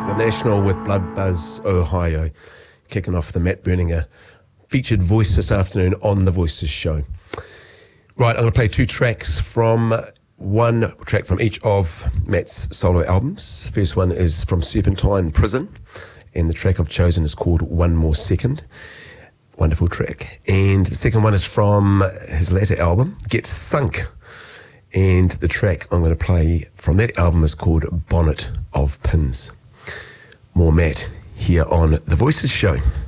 National with Blood Buzz Ohio, kicking off the Matt Berninger featured voice this afternoon on The Voices show. Right, I'm going to play one track from each of Matt's solo albums. First one is from Serpentine Prison, and the track I've chosen is called One More Second. Wonderful track. And the second one is from his latter album, Get Sunk, and the track I'm going to play from that album is called Bonnet of Pins. More Matt here on The Voices show.